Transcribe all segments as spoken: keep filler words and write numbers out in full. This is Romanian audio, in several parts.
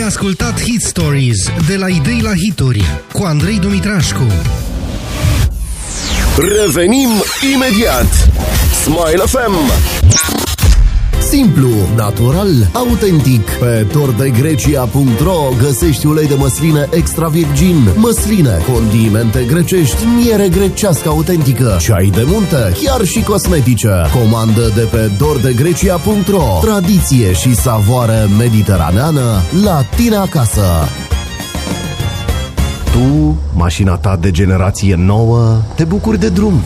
ascultat Hit Stories, de la idei la hituri, cu Andrei Dumitrașcu. Revenim imediat. Smile F M. Simplu, natural, autentic. Pe tordegrecia punct ro găsești ulei de măsline extra virgin, măsline, condimente grecești, miere grecească autentică, ceai de munte, chiar și cosmetice. Comandă de pe tordegrecia punct ro. Tradiție și savoare mediteraneană la tine acasă. Tu, mașina ta de generație nouă, te bucuri de drum.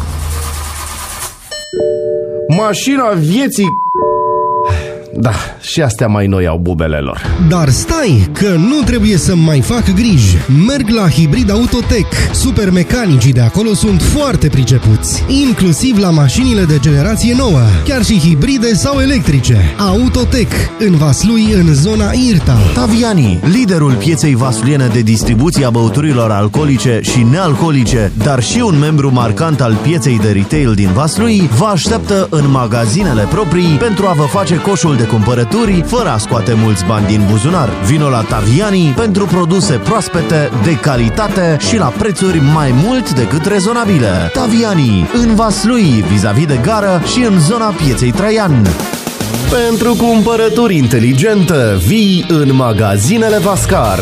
Mașina vieții... Da, și astea mai noi au bubele lor. Dar stai, că nu trebuie să mai fac griji. Merg la Hybrid Autotech. Supermecanicii de acolo sunt foarte pricepuți, inclusiv la mașinile de generație nouă, chiar și hibride sau electrice. Autotech, în Vaslui, în zona Irta. Taviani, liderul pieței vasluiene de distribuție a băuturilor alcoolice și nealcoolice, dar și un membru marcant al pieței de retail din Vaslui, vă așteaptă în magazinele proprii pentru a vă face coșul de cumpărături fără a scoate mulți bani din buzunar. Vino la Taviani pentru produse proaspete, de calitate și la prețuri mai mult decât rezonabile. Taviani, în Vaslui, vis-a-vis de gară și în zona pieței Traian. Pentru cumpărături inteligente, vii în magazinele Vascar.